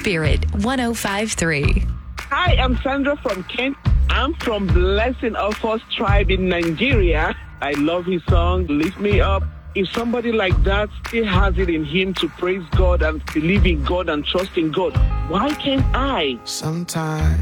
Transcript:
Spirit 105.3. Hi, I'm Sandra from Kent. I'm from Blessing of Us tribe in Nigeria. I love his song, Lift Me Up. If somebody like that still has it in him to praise God and believe in God and trust in God, why can't I? Sometimes